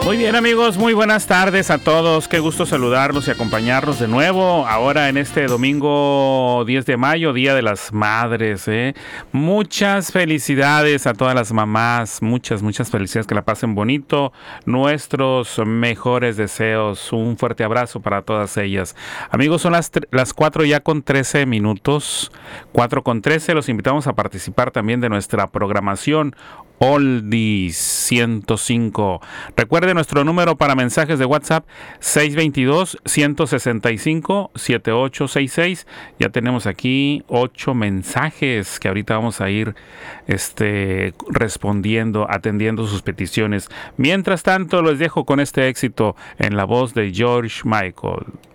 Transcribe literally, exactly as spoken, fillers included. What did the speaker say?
Muy bien, amigos, muy buenas tardes a todos. Qué gusto saludarlos y acompañarlos de nuevo ahora en este domingo diez de mayo, Día de las Madres, ¿eh? Muchas felicidades a todas las mamás, muchas, muchas felicidades, que la pasen bonito. Nuestros mejores deseos, un fuerte abrazo para todas ellas. Amigos, son las, las cuatro ya con trece minutos, cuatro con trece. Los invitamos a participar también de nuestra programación Oldies ciento cinco. Recuerde nuestro número para mensajes de WhatsApp seis dos dos, uno seis cinco, siete ocho seis seis. Ya tenemos aquí ocho mensajes que ahorita vamos a ir este, respondiendo, atendiendo sus peticiones. Mientras tanto, los dejo con este éxito en la voz de George Michael.